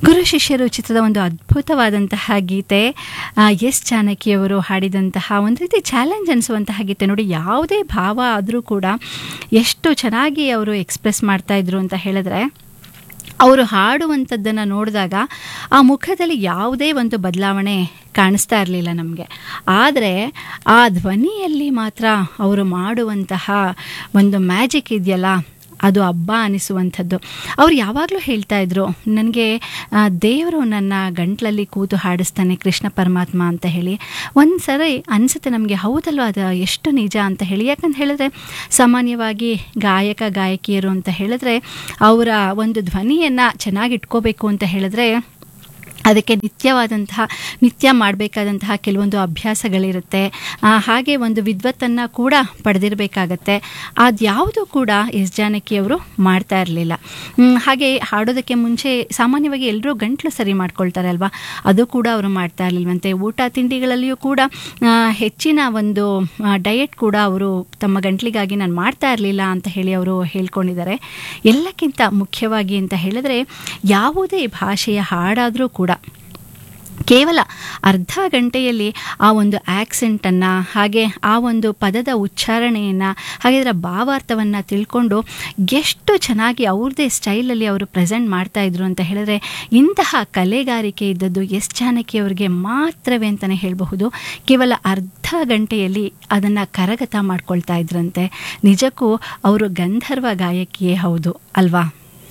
ಗುರು ಶಿಷ್ಯರು ಚಿತ್ರದ ಒಂದು ಅದ್ಭುತವಾದಂತಹ ಗೀತೆ, ಎಸ್ ಜಾನಕಿಯವರು ಹಾಡಿದಂತಹ ಒಂದು ರೀತಿ ಚಾಲೆಂಜ್ ಅನಿಸುವಂತಹ ಗೀತೆ. ನೋಡಿ, ಯಾವುದೇ ಭಾವ ಆದರೂ ಕೂಡ ಎಷ್ಟು ಚೆನ್ನಾಗಿ ಅವರು ಎಕ್ಸ್ಪ್ರೆಸ್ ಮಾಡ್ತಾಯಿದ್ರು ಅಂತ ಹೇಳಿದ್ರೆ, ಅವರು ಹಾಡುವಂಥದ್ದನ್ನು ನೋಡಿದಾಗ ಆ ಮುಖದಲ್ಲಿ ಯಾವುದೇ ಒಂದು ಬದಲಾವಣೆ ಕಾಣಿಸ್ತಾ ಇರಲಿಲ್ಲ ನಮಗೆ. ಆದರೆ ಆ ಧ್ವನಿಯಲ್ಲಿ ಮಾತ್ರ ಅವರು ಮಾಡುವಂತಹ ಒಂದು ಮ್ಯಾಜಿಕ್ ಇದೆಯಲ್ಲ, ಅದು ಹಬ್ಬ ಅನಿಸುವಂಥದ್ದು. ಅವ್ರು ಯಾವಾಗಲೂ ಹೇಳ್ತಾ ಇದ್ರು, ನನಗೆ ದೇವರು ನನ್ನ ಗಂಟ್ಲಲ್ಲಿ ಕೂತು ಹಾಡಿಸ್ತಾನೆ ಕೃಷ್ಣ ಪರಮಾತ್ಮ ಅಂತ ಹೇಳಿ. ಒಂದು ಸರಿ ಅನಿಸುತ್ತೆ ನಮಗೆ, ಹೌದಲ್ವ ಅದು ಎಷ್ಟು ನಿಜ ಅಂತ ಹೇಳಿ. ಯಾಕಂತ ಹೇಳಿದ್ರೆ ಸಾಮಾನ್ಯವಾಗಿ ಗಾಯಕ ಗಾಯಕಿಯರು ಅಂತ ಹೇಳಿದ್ರೆ ಅವರ ಒಂದು ಧ್ವನಿಯನ್ನು ಚೆನ್ನಾಗಿ ಇಟ್ಕೋಬೇಕು ಅಂತ ಹೇಳಿದ್ರೆ ಅದಕ್ಕೆ ನಿತ್ಯ ಮಾಡಬೇಕಾದಂತಹ ಕೆಲವೊಂದು ಅಭ್ಯಾಸಗಳಿರುತ್ತೆ. ಹಾಗೆ ಒಂದು ವಿದ್ವತ್ತನ್ನು ಕೂಡ ಪಡೆದಿರಬೇಕಾಗತ್ತೆ. ಅದ್ಯಾವುದು ಕೂಡ ಎಸ್ ಜಾನಕಿಯವರು ಮಾಡ್ತಾ ಇರಲಿಲ್ಲ. ಹಾಗೆ ಹಾಡೋದಕ್ಕೆ ಮುಂಚೆ ಸಾಮಾನ್ಯವಾಗಿ ಎಲ್ಲರೂ ಗಂಟ್ಲು ಸರಿ ಮಾಡ್ಕೊಳ್ತಾರೆ ಅಲ್ವಾ, ಅದು ಕೂಡ ಅವರು ಮಾಡ್ತಾ ಇರಲಿಲ್ವಂತೆ. ಊಟ ತಿಂಡಿಗಳಲ್ಲಿಯೂ ಕೂಡ ಹೆಚ್ಚಿನ ಒಂದು ಡಯಟ್ ಕೂಡ ಅವರು ತಮ್ಮ ಗಂಟ್ಲಿಗಾಗಿ ನಾನು ಮಾಡ್ತಾ ಇರಲಿಲ್ಲ ಅಂತ ಹೇಳಿ ಅವರು ಹೇಳ್ಕೊಂಡಿದ್ದಾರೆ. ಎಲ್ಲಕ್ಕಿಂತ ಮುಖ್ಯವಾಗಿ ಅಂತ ಹೇಳಿದ್ರೆ, ಯಾವುದೇ ಭಾಷೆಯ ಹಾಡಾದರೂ ಕೂಡ ಕೇವಲ ಅರ್ಧ ಗಂಟೆಯಲ್ಲಿ ಆ ಒಂದು ಆ್ಯಕ್ಸೆಂಟನ್ನು, ಹಾಗೆ ಆ ಒಂದು ಪದದ ಉಚ್ಚಾರಣೆಯನ್ನು, ಹಾಗೆ ಅದರ ಭಾವಾರ್ಥವನ್ನು ತಿಳ್ಕೊಂಡು ಎಷ್ಟು ಚೆನ್ನಾಗಿ ಅವ್ರದ್ದೇ ಸ್ಟೈಲಲ್ಲಿ ಅವರು ಪ್ರೆಸೆಂಟ್ ಮಾಡ್ತಾಯಿದ್ರು ಅಂತ ಹೇಳಿದ್ರೆ, ಇಂತಹ ಕಲೆಗಾರಿಕೆ ಇದ್ದದ್ದು ಎಸ್ ಜಾನಕಿಯವರಿಗೆ ಮಾತ್ರವೇ ಅಂತಲೇ ಹೇಳಬಹುದು. ಕೇವಲ ಅರ್ಧ ಗಂಟೆಯಲ್ಲಿ ಅದನ್ನು ಕರಗತ ಮಾಡ್ಕೊಳ್ತಾ ಇದ್ರಂತೆ. ನಿಜಕ್ಕೂ ಅವರು ಗಂಧರ್ವ ಗಾಯಕಿಯೇ ಹೌದು ಅಲ್ವಾ.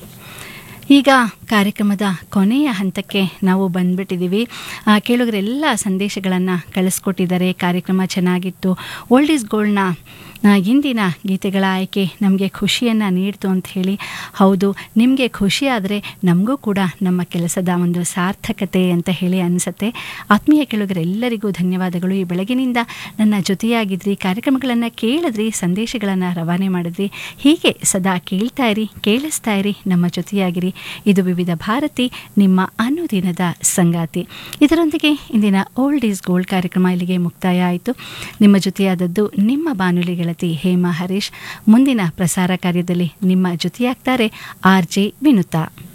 ಈಗ ಕಾರ್ಯಕ್ರಮದ ಕೊನೆಯ ಹಂತಕ್ಕೆ ನಾವು ಬಂದ್ಬಿಟ್ಟಿದ್ದೀವಿ. ಕೇಳುಗರೆಲ್ಲ ಸಂದೇಶಗಳನ್ನು ಕಳಿಸ್ಕೊಟ್ಟಿದ್ದಾರೆ. ಕಾರ್ಯಕ್ರಮ ಚೆನ್ನಾಗಿತ್ತು, ಓಲ್ಡ್ ಈಸ್ ಗೋಲ್ಡ್ನ ಇಂದಿನ ಗೀತೆಗಳ ಆಯ್ಕೆ ನಮಗೆ ಖುಷಿಯನ್ನು ನೀಡ್ತು ಅಂತ ಹೇಳಿ. ಹೌದು, ನಿಮಗೆ ಖುಷಿ ಆದರೆ ನಮಗೂ ಕೂಡ ನಮ್ಮ ಕೆಲಸದ ಒಂದು ಸಾರ್ಥಕತೆ ಅಂತ ಹೇಳಿ ಅನಿಸುತ್ತೆ. ಆತ್ಮೀಯ ಕೇಳುಗರೆಲ್ಲರಿಗೂ ಧನ್ಯವಾದಗಳು. ಈ ಬೆಳಗಿನಿಂದ ನನ್ನ ಜೊತೆಯಾಗಿದ್ರಿ, ಕಾರ್ಯಕ್ರಮಗಳನ್ನು ಕೇಳಿದ್ರಿ, ಸಂದೇಶಗಳನ್ನು ರವಾನೆ ಮಾಡಿದ್ರಿ. ಹೀಗೆ ಸದಾ ಕೇಳ್ತಾ ಇರಿ, ಕೇಳಿಸ್ತಾ ಇರಿ, ನಮ್ಮ ಜೊತೆಯಾಗಿರಿ. ಇದು ವಿವಿಧ ಭಾರತಿ, ನಿಮ್ಮ ಅನುದಿನದ ಸಂಗಾತಿ. ಇದರೊಂದಿಗೆ ಇಂದಿನ ಓಲ್ಡ್ ಈಸ್ ಗೋಲ್ಡ್ ಕಾರ್ಯಕ್ರಮ ಇಲ್ಲಿಗೆ ಮುಕ್ತಾಯ ಆಯಿತು. ನಿಮ್ಮ ಜೊತೆಯಾದದ್ದು ನಿಮ್ಮ ಬಾನುಲಿ ಗೆಳತಿ ಹೇಮಾ ಹರೀಶ್. ಮುಂದಿನ ಪ್ರಸಾರ ಕಾರ್ಯದಲ್ಲಿ ನಿಮ್ಮ ಜೊತೆಯಾಗ್ತಾರೆ RJ ವಿನುತಾ.